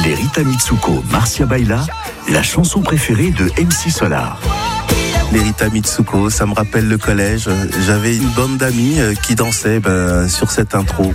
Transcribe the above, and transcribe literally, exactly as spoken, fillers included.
Les Rita Mitsuko, Marcia Baila, la chanson préférée de M C Solar. Les Rita Mitsuko, ça me rappelle le collège. J'avais une bande d'amis qui dansaient ben, sur cette intro.